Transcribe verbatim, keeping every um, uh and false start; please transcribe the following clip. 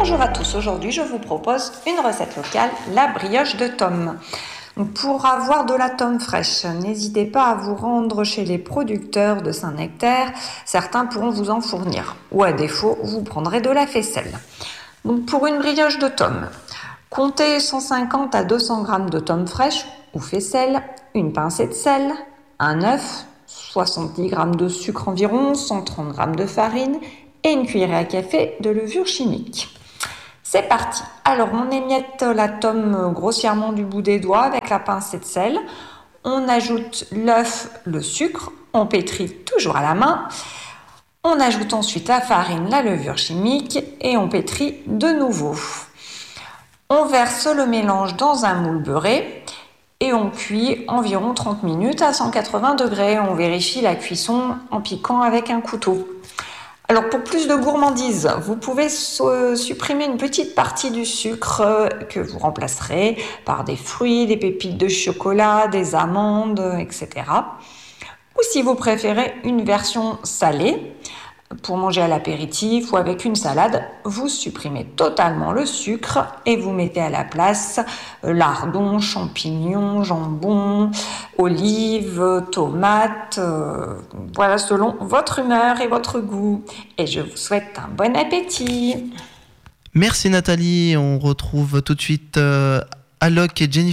Bonjour à tous, aujourd'hui je vous propose une recette locale, la brioche de tomme. Pour avoir de la tomme fraîche, n'hésitez pas à vous rendre chez les producteurs de Saint-Nectaire, certains pourront vous en fournir, ou à défaut, vous prendrez de la faisselle. Donc pour une brioche de tomme, comptez cent cinquante à deux cents grammes de tomme fraîche ou faisselle, une pincée de sel, un œuf, soixante-dix grammes de sucre environ, cent trente grammes de farine et une cuillerée à café de levure chimique. C'est parti. Alors on émiette la tomme grossièrement du bout des doigts avec la pincée de sel. On ajoute l'œuf, le sucre, on pétrit toujours à la main. On ajoute ensuite la farine, la levure chimique et on pétrit de nouveau. On verse le mélange dans un moule beurré et on cuit environ trente minutes à cent quatre-vingts degrés. On vérifie la cuisson en piquant avec un couteau. Alors pour plus de gourmandise, vous pouvez supprimer une petite partie du sucre que vous remplacerez par des fruits, des pépites de chocolat, des amandes, et cetera. Ou si vous préférez une version salée, pour manger à l'apéritif ou avec une salade, vous supprimez totalement le sucre et vous mettez à la place lardons, champignons, jambon, olives, tomates, euh, voilà selon votre humeur et votre goût. Et je vous souhaite un bon appétit. Merci Nathalie, on retrouve tout de suite euh, Alok et Jennifer.